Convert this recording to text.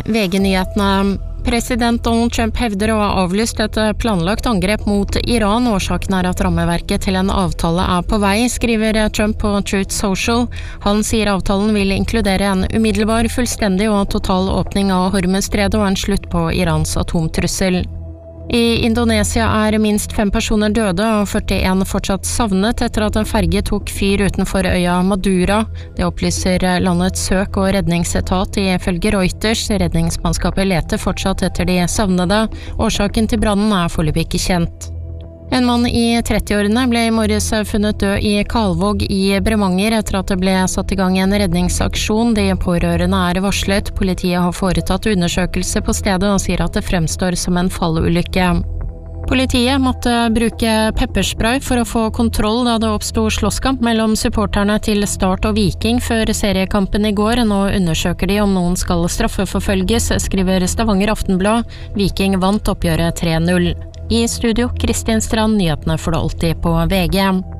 VG-nyhetene. President Donald Trump hevder å ha avlyst et planlagt angrep mot Iran. Årsaken at rammeverket til en avtale på vei, skriver Trump på Truth Social. Han sier avtalen vil inkludere en umiddelbar, fullstendig og total åpning av Hormuzstredet og en slutt på Irans atomtrussel. I Indonesia minst 5 personer døde og 41 fortsatt savnet etter at en ferge tok fyr utenfor øya Madura. Det opplyser landets søk- og redningsetat ifølge Reuters. Redningsmannskapet leter fortsatt etter de savnede. Årsaken til brannen foreløpig ikke kjent. En mann i 30-årene ble i morges funnet død i Kalvåg i Bremanger etter at det ble satt i gang en redningsaksjon. De pårørende varslet. Politiet har foretatt undersøkelse på stedet og sier at det fremstår som en fallulykke. Politiet måtte bruke pepperspray for å få kontroll da det oppstod slåsskamp mellom supporterne til Start og Viking før seriekampen i går. Nå undersøker de om noen skal straffeforfølges, skriver Stavanger Aftenblad. Viking vant oppgjøret 3-0. I studio, Kristin Strand, nyhetene får du alltid på VG.